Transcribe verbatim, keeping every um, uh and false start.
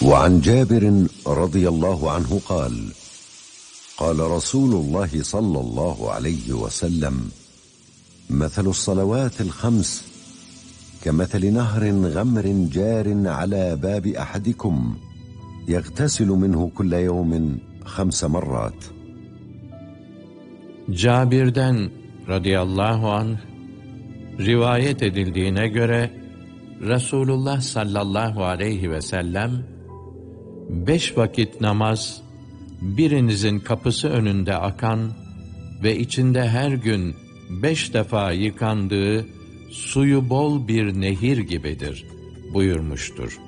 وعن جابر رضي الله عنه قال قال رسول الله صلى الله عليه وسلم مثل الصلوات الخمس كمثل نهر غمر جار على باب أحدكم يغتسل منه كل يوم خمس مرات. Cabir'den radıyallahu anh rivayet edildiğine göre Resulullah sallallahu aleyhi ve sellem beş vakit namaz birinizin kapısı önünde akan ve içinde her gün beş defa yıkandığı suyu bol bir nehir gibidir buyurmuştur.